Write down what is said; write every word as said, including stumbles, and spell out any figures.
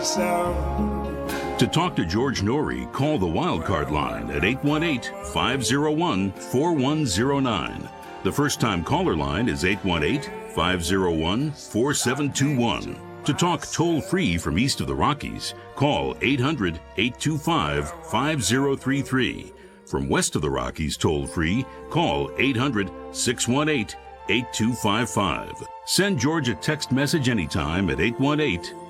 myself. To talk to George Norrie, call the Wildcard line at eight one eight, five oh one, four one oh nine. The first-time caller line is eight one eight, five oh one, four seven two one. To talk toll-free from east of the Rockies, call eight hundred, eight two five, five oh three three. From west of the Rockies toll-free, call eight hundred, six one eight, eight two five five. Send George a text message anytime at eight one eight,